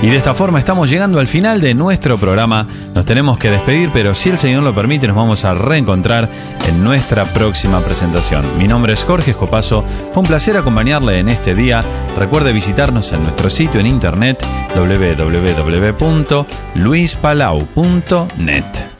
Y de esta forma estamos llegando al final de nuestro programa. Nos tenemos que despedir, pero si el Señor lo permite, nos vamos a reencontrar en nuestra próxima presentación. Mi nombre es Jorge Escopazo. Fue un placer acompañarle en este día. Recuerde visitarnos en nuestro sitio en internet www.luispalau.net.